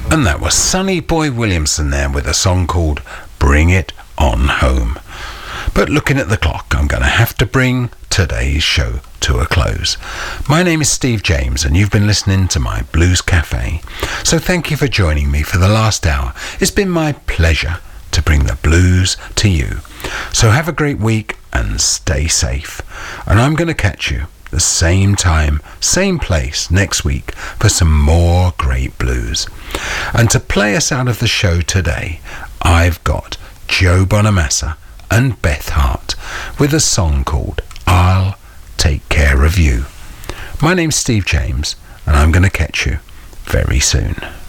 And that was Sonny Boy Williamson there with a song called Bring It On Home. But looking at the clock, I'm going to have to bring today's show to a close. My name is Steve James and you've been listening to my Blues Cafe. So thank you for joining me for the last hour. It's been my pleasure to bring the blues to you. So have a great week and stay safe. And I'm going to catch you the same time, same place next week for some more great blues. And to play us out of the show today, I've got Joe Bonamassa and Beth Hart with a song called I'll Take Care of You. My name's Steve James and I'm going to catch you very soon.